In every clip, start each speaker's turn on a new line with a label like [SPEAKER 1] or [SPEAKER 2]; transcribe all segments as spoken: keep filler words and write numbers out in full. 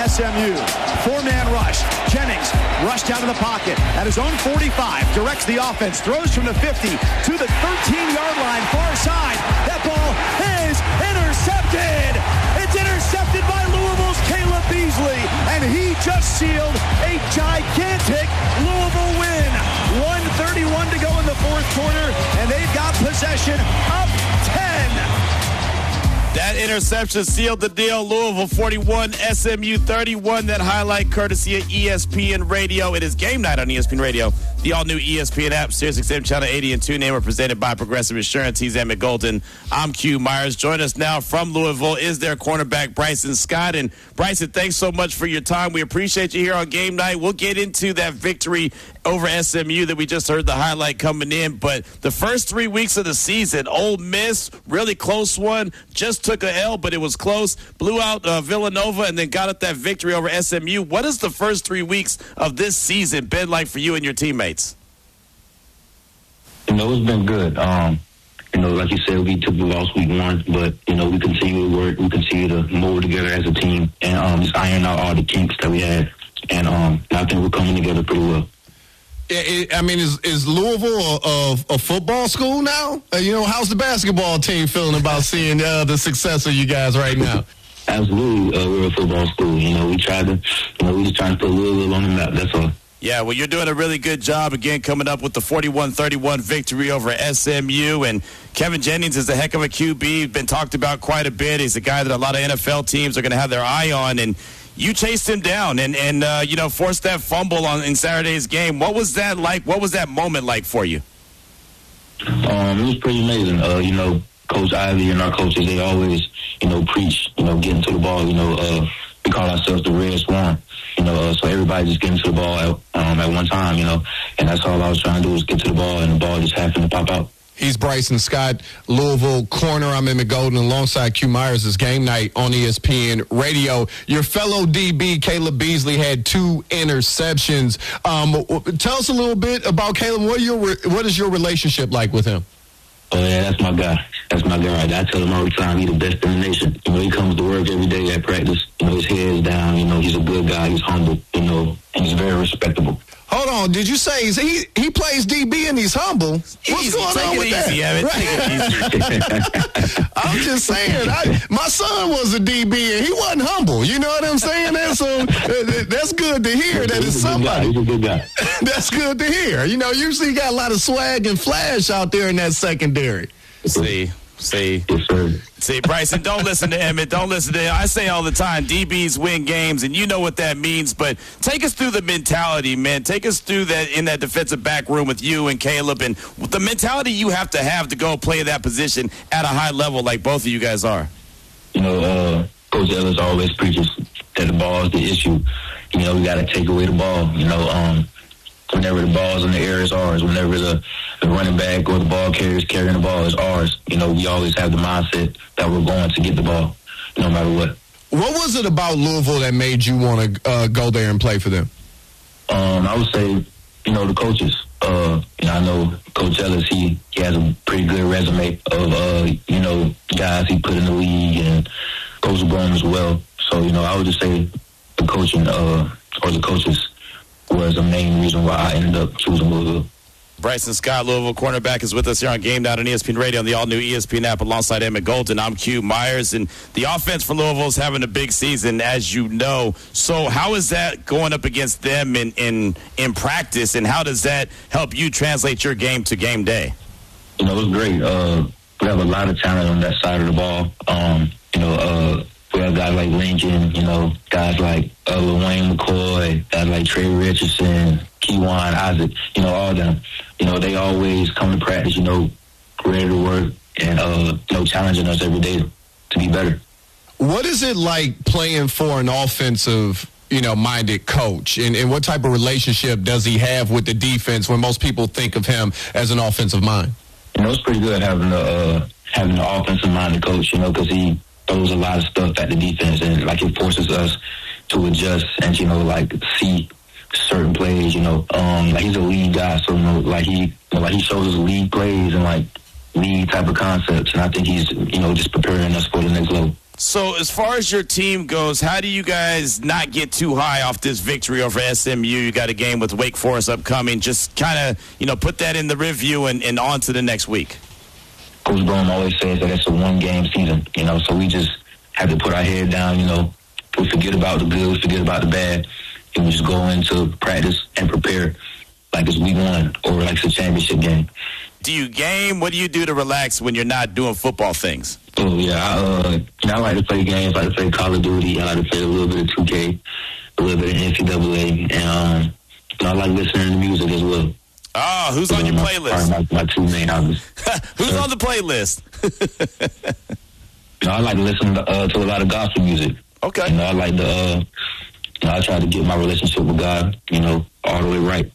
[SPEAKER 1] S M U. Four-man rush. Jennings rushed out of the pocket at his own forty-five, directs the offense, throws from the fifty to the thirteen-yard line, far side. That ball is intercepted. It's intercepted by Louisville's Caleb Beasley, and he just sealed a gigantic Louisville win. one thirty-one to go in the fourth quarter, and they've got possession up ten.
[SPEAKER 2] That interception sealed the deal. Louisville forty-one, S M U thirty-one. That highlight courtesy of E S P N Radio. It is game night on E S P N Radio. The all-new E S P N app, Sirius X M Channel eighty and two, name are presented by Progressive Insurance. He's Emmett Golden. I'm Q Myers. Join us now from Louisville is their cornerback, Bryson Scott. And Bryson, thanks so much for your time. We appreciate you here on game night. We'll get into that victory over S M U that we just heard the highlight coming in. But the first three weeks of the season, Ole Miss, really close one, just took a L, but it was close. Blew out uh, Villanova and then got up that victory over S M U. What has the first three weeks of this season been like for you and your teammates?
[SPEAKER 3] You know, it's been good. Um, you know, like you said, we took the loss week one, but, you know, we continue to work. We continue to mold together as a team and um, just iron out all the kinks that we had. And um, I think we're coming together pretty well.
[SPEAKER 4] Yeah, it, I mean, is, is Louisville a, a, a football school now? Uh, you know, how's the basketball team feeling about seeing uh, the success of you guys right now?
[SPEAKER 3] Absolutely, uh, we're a football school. You know, we tried to, you know, we just trying to put a little, little on the map. That's all.
[SPEAKER 2] Yeah, well, you're doing a really good job, again, coming up with the forty-one thirty-one victory over S M U. And Kevin Jennings is a heck of a Q B. Been talked about quite a bit. He's a guy that a lot of N F L teams are going to have their eye on. And you chased him down and, and uh, you know, forced that fumble on in Saturday's game. What was that like? What was that moment like for you?
[SPEAKER 3] Um, it was pretty amazing. Uh, you know, Coach Ivey and our coaches, they always, you know, preach, you know, getting to the ball. You know, uh, we call ourselves the Red Swarm. You know, uh, so everybody just getting to the ball at, um, at one time, you know, and that's all I was trying to do was get to the ball, and the ball just happened to pop out.
[SPEAKER 4] He's Bryson Scott, Louisville corner. I'm Emmett Golden alongside Q Myers. It's game night on E S P N Radio. Your fellow D B, Caleb Beasley, had two interceptions. Um, tell us a little bit about Caleb. What, are your, what is your relationship like with him?
[SPEAKER 3] Oh, yeah, that's my guy. That's my guy right there. I tell him all the time, he's the best in the nation. You know, he comes to work every day at practice. You know, his head is down. You know, he's a good guy. He's humble, you know, and he's very respectable.
[SPEAKER 4] Hold on, did you say he's, he he plays D B and he's humble? What's
[SPEAKER 2] easy.
[SPEAKER 4] going
[SPEAKER 2] Take
[SPEAKER 4] on
[SPEAKER 2] it
[SPEAKER 4] with
[SPEAKER 2] easy,
[SPEAKER 4] that?
[SPEAKER 2] Right? Take it easy.
[SPEAKER 4] I'm just saying, I, my son was a D B and he wasn't humble. You know what I'm saying? And so that's good to hear that it's somebody.
[SPEAKER 3] He's a good guy.
[SPEAKER 4] That's good to hear. You know, usually you got a lot of swag and flash out there in that secondary.
[SPEAKER 2] See, see.
[SPEAKER 3] Yes, sir.
[SPEAKER 2] See, Bryson, don't listen to Emmett. Don't listen to him. I say all the time, D Bs win games, and you know what that means. But take us through the mentality, man. Take us through that in that defensive back room with you and Caleb, and the mentality you have to have to go play that position at a high level like both of you guys are.
[SPEAKER 3] You know, uh, Coach Ellis always preaches that the ball is the issue. You know, we got to take away the ball. You know, um, whenever the ball's in the air, it's ours. Whenever the, the running back or the ball carrier is carrying the ball, it's ours. You know, we always have the mindset that we're going to get the ball, no matter what.
[SPEAKER 4] What was it about Louisville that made you want to uh, go there and play for them?
[SPEAKER 3] Um, I would say, you know, the coaches. Uh, you know, I know Coach Ellis, he, he has a pretty good resume of, uh, you know, guys he put in the league, and Coach Brown as well. So, you know, I would just say the coaching uh, or the coaches was the main reason why I ended up choosing Louisville.
[SPEAKER 2] Bryson Scott, Louisville cornerback, is with us here on Game Night on E S P N Radio on the all-new E S P N app alongside Emmett Golden. I'm Q Myers, and the offense for Louisville is having a big season, as you know. So how is that going up against them in, in, in practice, and how does that help you translate your game to game day?
[SPEAKER 3] You know, it's great. Uh, we have a lot of talent on that side of the ball. Um, you know, uh, we have guys like Lincoln, you know, guys like uh, LaWayne McCoy, guys like Trey Richardson, Keywan Isaac, you know, all of them. You know, they always come to practice, you know, ready to work and, uh, you know, challenging us every day to be better.
[SPEAKER 4] What is it like playing for an offensive, you know, minded coach? And, and what type of relationship does he have with the defense when most people think of him as an offensive mind?
[SPEAKER 3] You know, it's pretty good having a, uh, having an offensive minded coach, you know, because he throws a lot of stuff at the defense, and, like, it forces us to adjust and, you know, like, see certain plays, you know. Um, like, he's a lead guy, so, you know, like, he, you know, like, he shows us lead plays and, like, lead type of concepts, and I think he's, you know, just preparing us for the next level.
[SPEAKER 2] So as far as your team goes, how do you guys not get too high off this victory over S M U? You got a game with Wake Forest upcoming. Just kind of, you know, put that in the review and, and on to the next week.
[SPEAKER 3] Coach Brown always says that it's a one-game season, you know, so we just have to put our head down, you know. We forget about the good, we forget about the bad, and we just go into practice and prepare like it's week one or like it's a championship game.
[SPEAKER 2] Do you game? What do you do to relax when you're not doing football things?
[SPEAKER 3] Oh, yeah. I, uh, you know, I like to play games. I like to play Call of Duty. I like to play a little bit of two K, a little bit of N C double A. And um, you know, I like listening to music as well.
[SPEAKER 2] Oh, who's on your
[SPEAKER 3] my,
[SPEAKER 2] playlist?
[SPEAKER 3] My, my two main hobbies.
[SPEAKER 2] Who's
[SPEAKER 3] uh,
[SPEAKER 2] on the playlist?
[SPEAKER 3] you know, I like to listen to, uh, to a lot of gospel music.
[SPEAKER 2] Okay.
[SPEAKER 3] You know, I like to, uh, you know, I try to get my relationship with God, you know, all the way right.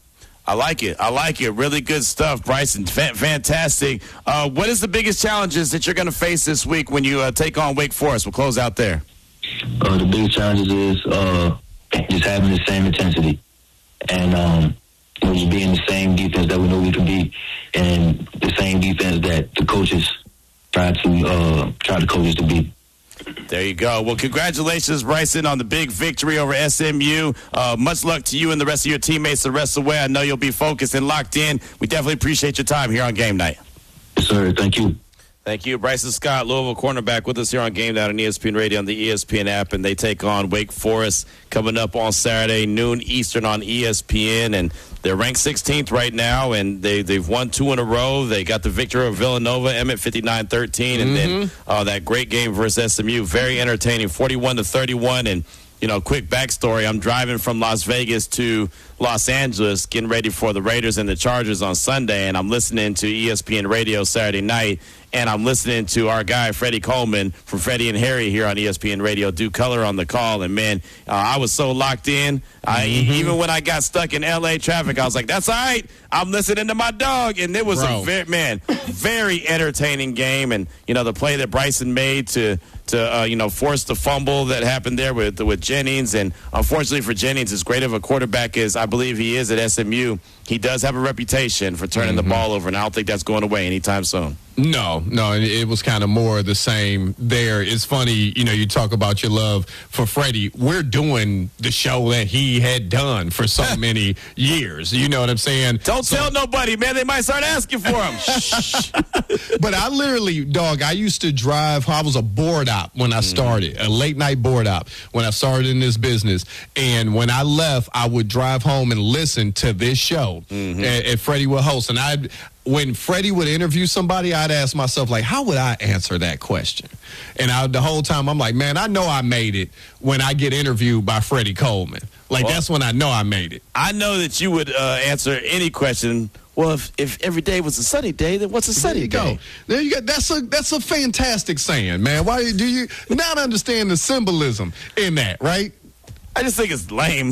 [SPEAKER 2] I like it. I like it. Really good stuff, Bryson. F- fantastic. Uh, what is the biggest challenges that you're going to face this week when you uh, take on Wake Forest? We'll close out there.
[SPEAKER 3] Uh, the biggest challenges is uh, just having the same intensity and um, you know, just being the same defense that we know we can be, and the same defense that the coaches try to uh, try to coach us to be.
[SPEAKER 2] There you go. Well, congratulations, Bryson, on the big victory over S M U. Uh, much luck to you and the rest of your teammates the rest of the way. I know you'll be focused and locked in. We definitely appreciate your time here on Game Night.
[SPEAKER 3] Yes, sir. Thank you.
[SPEAKER 2] Thank you. Bryson Scott, Louisville cornerback, with us here on Game Night on E S P N Radio on the E S P N app, and they take on Wake Forest coming up on Saturday, noon Eastern on E S P N, and they're ranked sixteenth right now, and they, they've won two in a row. They got the victory over Villanova, Emmett fifty-nine thirteen, and mm-hmm. then uh, that great game versus S M U. Very entertaining, forty-one to thirty-one, and you know, quick backstory, I'm driving from Las Vegas to Los Angeles, getting ready for the Raiders and the Chargers on Sunday, and I'm listening to E S P N Radio Saturday night, and I'm listening to our guy, Freddie Coleman, from Freddie and Harry here on E S P N Radio, do color on the call, and man, uh, I was so locked in. I, mm-hmm. Even when I got stuck in L A traffic, I was like, that's all right. I'm listening to my dog, and it was Bro. a very, man, very entertaining game, and, you know, the play that Bryson made to, to uh, you know, force the fumble that happened there with, with Jennings, and unfortunately for Jennings, as great of a quarterback as I believe he is at S M U, he does have a reputation for turning mm-hmm. the ball over, and I don't think that's going away anytime soon.
[SPEAKER 4] No, no, it was kind of more the same there. It's funny, you know, you talk about your love for Freddie. We're doing the show that he had done for so many years. You know what I'm saying?
[SPEAKER 2] Don't
[SPEAKER 4] so,
[SPEAKER 2] tell nobody, man. They might start asking for him. Shh.
[SPEAKER 4] But I literally, dog, I used to drive. I was a board op when I started, mm. a late night board op when I started in this business. And when I left, I would drive home and listen to this show mm-hmm. and, and Freddie would host. And I'd, when Freddie would interview somebody, I'd ask myself, like, how would I answer that question? And I, the whole time, I'm like, man, I know I made it when I get interviewed by Freddie Coleman. Like, well, that's when I know I made it.
[SPEAKER 2] I know that you would uh, answer any question. Well, if, if every day was a sunny day, then what's a sunny
[SPEAKER 4] there you
[SPEAKER 2] day?
[SPEAKER 4] Go. There you go. That's a that's a fantastic saying, man. Why do you not understand the symbolism in that, right?
[SPEAKER 2] I just think it's lame.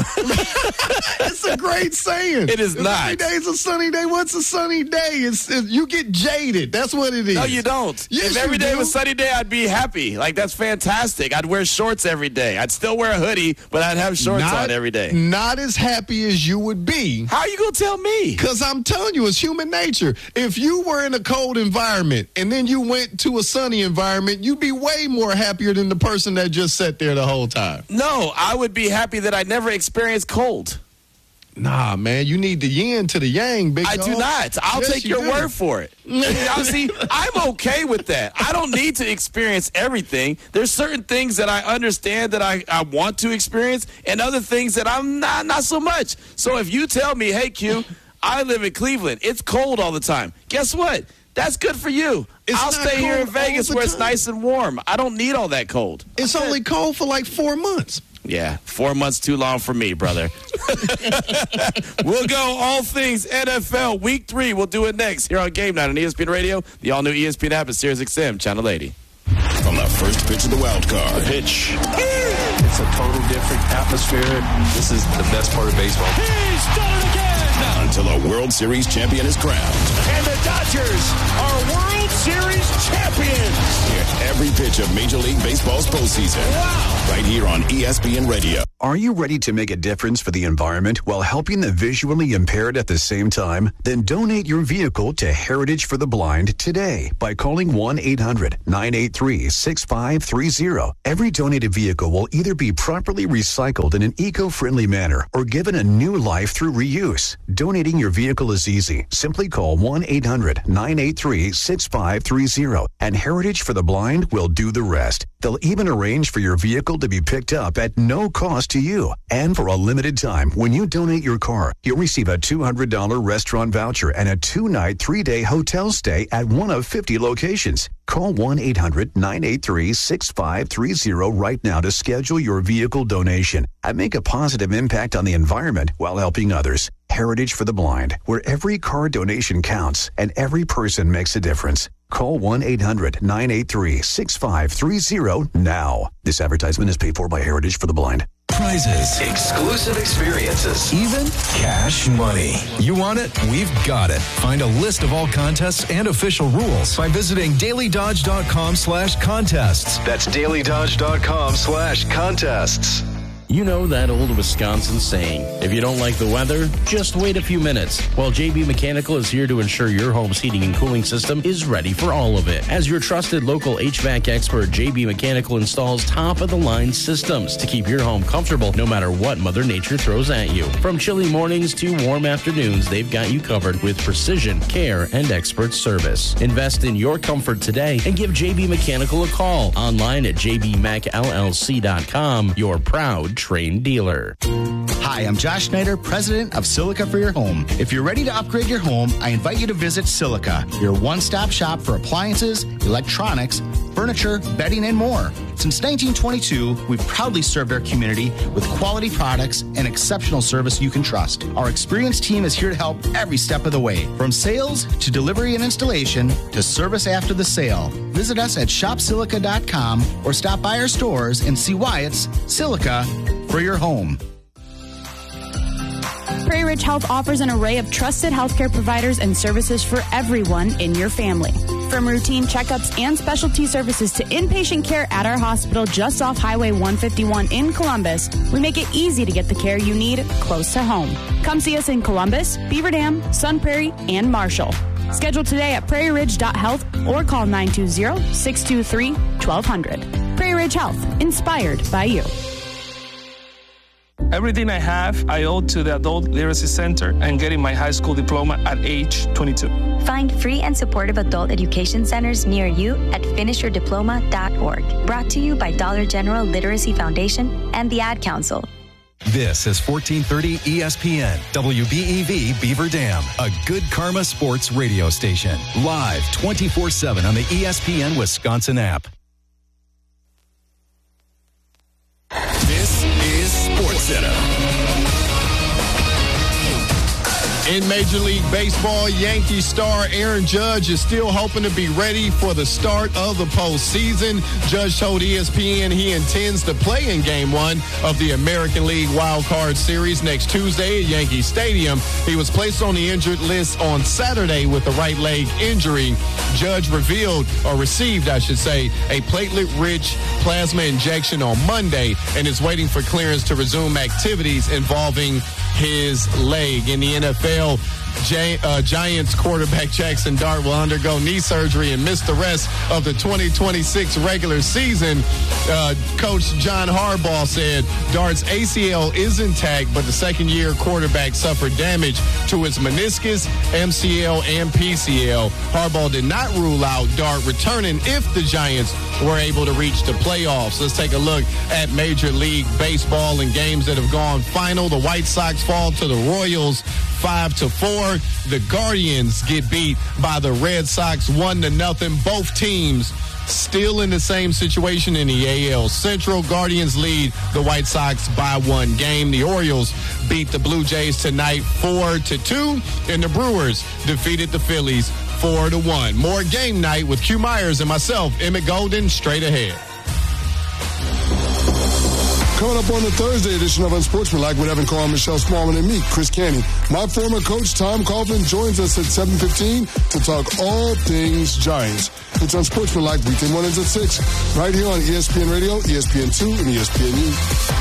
[SPEAKER 4] It's a great saying.
[SPEAKER 2] It is
[SPEAKER 4] if
[SPEAKER 2] not.
[SPEAKER 4] Every day's a sunny day. What's a sunny day? It's, it's you get jaded. That's what it is.
[SPEAKER 2] No, you don't.
[SPEAKER 4] Yes,
[SPEAKER 2] if every
[SPEAKER 4] you
[SPEAKER 2] day
[SPEAKER 4] do.
[SPEAKER 2] was a sunny day, I'd be happy. Like, that's fantastic. I'd wear shorts every day. I'd still wear a hoodie, but I'd have shorts
[SPEAKER 4] not,
[SPEAKER 2] on every day.
[SPEAKER 4] Not as happy as you would be.
[SPEAKER 2] How are you going to tell me?
[SPEAKER 4] Because I'm telling you, it's human nature. If you were in a cold environment and then you went to a sunny environment, you'd be way more happier than the person that just sat there the whole time.
[SPEAKER 2] No, I would be happy that I never experienced cold.
[SPEAKER 4] Nah, man, you need the yin to the yang, big
[SPEAKER 2] I
[SPEAKER 4] dog.
[SPEAKER 2] do not. I'll
[SPEAKER 4] yes,
[SPEAKER 2] take
[SPEAKER 4] you
[SPEAKER 2] your
[SPEAKER 4] do.
[SPEAKER 2] word for it. Now, see, I'm okay with that. I don't need to experience everything. There's certain things that I understand that I, I want to experience, and other things that I'm not, not so much. So if you tell me, hey, Q, I live in Cleveland, it's cold all the time, guess what? That's good for you.
[SPEAKER 4] It's
[SPEAKER 2] I'll stay here in Vegas where it's
[SPEAKER 4] time.
[SPEAKER 2] nice and warm. I don't need all that cold.
[SPEAKER 4] It's only cold for like four months.
[SPEAKER 2] Yeah, four months too long for me, brother. We'll go all things N F L Week three. We'll do it next here on Game Night on E S P N Radio, the all-new E S P N app, and Sirius X M, Channel eighty.
[SPEAKER 5] From the first pitch of the wild card.
[SPEAKER 6] The pitch. It's a total different.
[SPEAKER 5] electric atmosphere. This is the best part of baseball.
[SPEAKER 1] He's done it again!
[SPEAKER 6] Until a World Series champion is crowned.
[SPEAKER 1] And the Dodgers are World Series champions!
[SPEAKER 6] Hear every pitch of Major League Baseball's postseason. Wow! Right here on E S P N Radio.
[SPEAKER 7] Are you ready to make a difference for the environment while helping the visually impaired at the same time? Then donate your vehicle to Heritage for the Blind today by calling one eight hundred nine eight three six five three zero. Every donated vehicle will either be properly recycled in an eco-friendly manner or given a new life through reuse. Donating your vehicle is easy. Simply call one eight hundred nine eight three six five three zero and Heritage for the Blind will do the rest. They'll even arrange for your vehicle to be picked up at no cost to you. And for a limited time, when you donate your car, you'll receive a two hundred dollars restaurant voucher and a two-night, three-day hotel stay at one of fifty locations. Call one eight hundred nine eight three six five three zero right now to schedule your vehicle donation and make a positive impact on the environment while helping others. Heritage for the Blind, where every car donation counts and every person makes a difference. Call one eight hundred nine eight three six five three zero now. This advertisement is paid for by Heritage for the Blind.
[SPEAKER 8] Prizes, exclusive experiences, even cash money. You want it? We've got it. Find a list of all contests and official rules by visiting daily dodge dot com slash contests. That's daily dodge dot com slash contests.
[SPEAKER 9] You know that old Wisconsin saying, if you don't like the weather, just wait a few minutes. Well, J B Mechanical is here to ensure your home's heating and cooling system is ready for all of it. As your trusted local H V A C expert, J B Mechanical installs top-of-the-line systems to keep your home comfortable no matter what Mother Nature throws at you. From chilly mornings to warm afternoons, they've got you covered with precision, care, and expert service. Invest in your comfort today and give J B Mechanical a call. Online at j b mech l l c dot com, your proud trained dealer.
[SPEAKER 10] Hi, I'm Josh Schneider, president of Silica for Your Home. If you're ready to upgrade your home, I invite you to visit Silica, your one-stop shop for appliances, electronics, furniture, bedding, and more. Since nineteen twenty-two, we've proudly served our community with quality products and exceptional service you can trust. Our experienced team is here to help every step of the way, from sales to delivery and installation to service after the sale. Visit us at shop silica dot com or stop by our stores and see why it's Silica for your home.
[SPEAKER 11] Prairie Ridge Health offers an array of trusted healthcare providers and services for everyone in your family. From routine checkups and specialty services to inpatient care at our hospital just off Highway one fifty-one in Columbus, we make it easy to get the care you need close to home. Come see us in Columbus, Beaver Dam, Sun Prairie, and Marshall. Schedule today at prairie ridge dot health or call nine two zero, six two three, twelve hundred. Prairie Ridge Health, inspired by you.
[SPEAKER 12] Everything I have, I owe to the Adult Literacy Center and getting my high school diploma at age twenty-two.
[SPEAKER 13] Find free and supportive adult education centers near you at finish your diploma dot org. Brought to you by Dollar General Literacy Foundation and the Ad Council.
[SPEAKER 8] This is fourteen thirty E S P N, W B E V Beaver Dam, a Good Karma sports radio station. Live twenty-four seven on the E S P N Wisconsin app.
[SPEAKER 6] This is SportsCenter.
[SPEAKER 4] In Major League Baseball, Yankee star Aaron Judge is still hoping to be ready for the start of the postseason. Judge told E S P N he intends to play in Game one of the American League Wild Card Series next Tuesday at Yankee Stadium. He was placed on the injured list on Saturday with a right leg injury. Judge revealed, or received, I should say, a platelet-rich plasma injection on Monday and is waiting for clearance to resume activities involving his leg. In the N F L, Gi- uh, Giants quarterback Jackson Dart will undergo knee surgery and miss the rest of the twenty twenty-six regular season. Uh, Coach John Harbaugh said Dart's A C L is intact, but the second-year quarterback suffered damage to his meniscus, M C L, and P C L. Harbaugh did not rule out Dart returning if the Giants were able to reach the playoffs. Let's take a look at Major League Baseball and games that have gone final. The White Sox fall to the Royals five to four. The Guardians get beat by the Red Sox one to nothing. Both teams still in the same situation in the A L Central. Guardians lead the White Sox by one game. The Orioles beat the Blue Jays tonight four to two, and the Brewers defeated the Phillies four to one. More Game Night with Q Myers and myself, Emmett Golden, straight ahead.
[SPEAKER 14] Coming up on the Thursday edition of Unsportsmanlike with Evan Carr, Michelle Smallman, and me, Chris Canty. My former coach, Tom Coughlin, joins us at seven fifteen to talk all things Giants. It's Unsportsmanlike, weekday mornings at six, right here on E S P N Radio, E S P N two, and E S P N U.